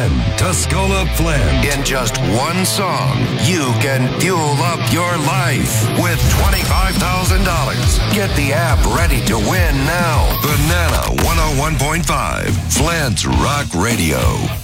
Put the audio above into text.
Flynn, Tuscola Flynn. In just one song, you can fuel up your life with $25,000. Get the app ready to win now. Banana 101.5, Flint's Rock Radio.